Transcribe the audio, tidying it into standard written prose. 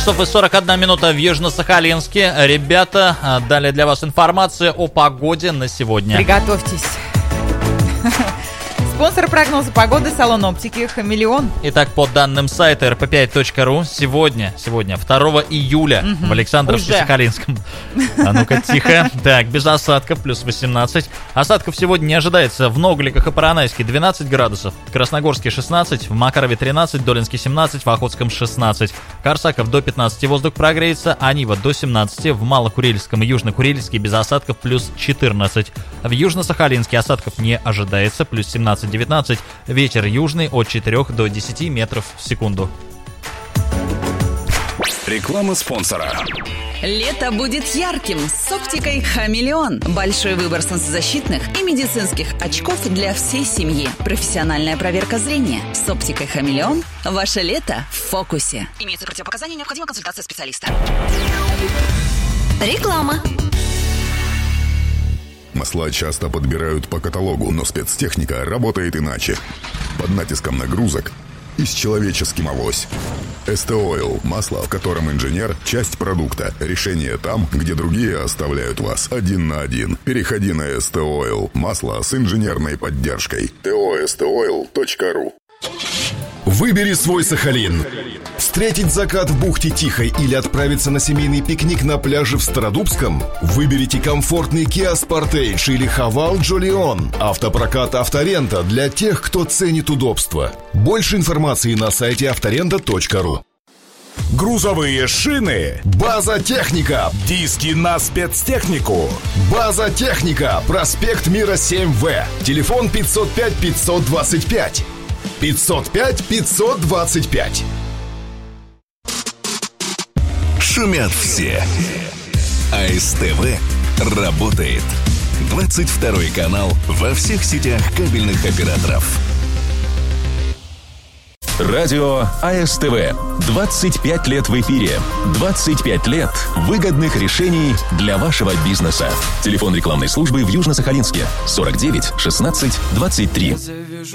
часов и 41 минута в Южно-Сахалинске. Ребята, далее для вас информация о погоде на сегодня. Приготовьтесь. Спонсор прогноза погоды — салон оптики «Хамелеон». Итак, по данным сайта rp5.ru, сегодня, 2 июля в Александровске-Сахалинском. А ну-ка, тихо. Так, без осадков, плюс 18. Осадков сегодня не ожидается. В Ногликах и Поронайске 12 градусов, в Красногорске 16, в Макарове 13, Долинске 17, в Охотском 16. Корсаков до 15 воздух прогреется, а Нива до 17, в Малокурильском и Южно-Курильске без осадков плюс 14. В Южно-Сахалинске осадков не ожидается, плюс 17-19, ветер южный от 4 до 10 метров в секунду. Реклама спонсора. Лето будет ярким с оптикой «Хамелеон». Большой выбор солнцезащитных и медицинских очков для всей семьи. Профессиональная проверка зрения. С оптикой «Хамелеон» ваше лето в фокусе. Имеются противопоказания, необходима консультация специалиста. Реклама. Масла часто подбирают по каталогу, но спецтехника работает иначе. Под натиском нагрузок и с человеческим авось. СТ-Ойл – масло, в котором инженер – часть продукта. Решение там, где другие оставляют вас один на один. Переходи на СТ-Ойл – масло с инженерной поддержкой. tostoil.ru. Выбери свой Сахалин. Встретить закат в бухте Тихой или отправиться на семейный пикник на пляже в Стародубском? Выберите комфортный Kia Sportage или Haval Jolion. Автопрокат «Авторента» для тех, кто ценит удобство. Больше информации на сайте авторента.ру. Грузовые шины. База Техника. Диски на спецтехнику. База Техника. Проспект Мира 7В. Телефон 505-525. 505-525. Шумят все. АСТВ работает. 22 канал во всех сетях кабельных операторов. Радио АСТВ. 25 лет в эфире. 25 лет выгодных решений для вашего бизнеса. Телефон рекламной службы в Южно-Сахалинске 49 16 23.